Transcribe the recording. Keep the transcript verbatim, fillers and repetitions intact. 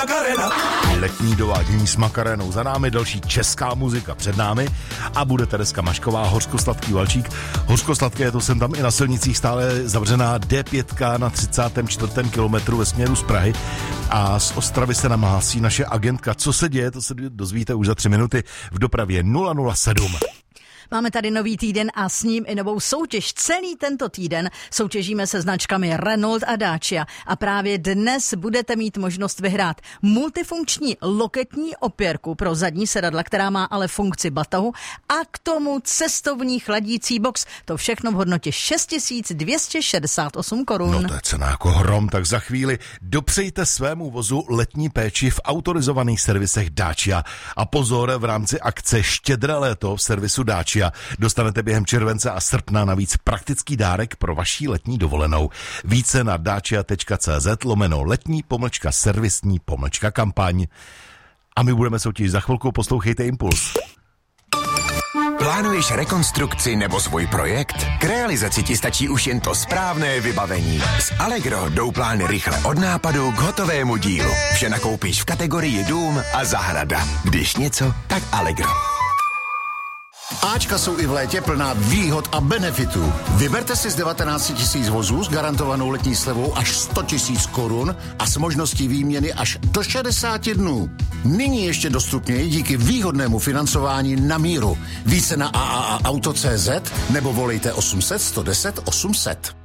Letní dovádění s Makarénou za námi, další česká muzika před námi a bude Tereska Mašková, hořkosladký valčík. Hořkosladké je to sem tam i na silnicích, stále zavřená dé pět na třicátém čtvrtém kilometru ve směru z Prahy a z Ostravy se nám hlásí naše agentka. Co se děje, to se dozvíte už za tři minuty v dopravě nula nula sedm. Máme tady nový týden a s ním i novou soutěž. Celý tento týden soutěžíme se značkami Renault a Dacia a právě dnes budete mít možnost vyhrát multifunkční loketní opěrku pro zadní sedadla, která má ale funkci batohu a k tomu cestovní chladící box. To všechno v hodnotě šest tisíc dvě stě šedesát osm korun. No to je cena jako hrom, tak za chvíli dopřejte svému vozu letní péči v autorizovaných servisech Dacia. A pozor, v rámci akce Štědré léto v servisu Dacia dostanete během července a srpna navíc praktický dárek pro vaší letní dovolenou. Více na dacia.cz lomeno letní pomlčka servisní pomlčka kampaň. A my budeme soutěžit za chvilku, poslouchejte Impuls. Plánuješ rekonstrukci nebo svůj projekt? K realizaci ti stačí už jen to správné vybavení. S Allegro jdou plány rychle od nápadu k hotovému dílu. Vše nakoupíš v kategorii dům a zahrada. Když něco, tak Allegro. Ačka jsou i v létě plná výhod a benefitů. Vyberte si z devatenáct tisíc vozů s garantovanou letní slevou až sto tisíc korun a s možností výměny až do šedesáti dnů. Nyní ještě dostupněji díky výhodnému financování na míru. Více na a a a auto tečka cé zet nebo volejte osm set sto deset osm set.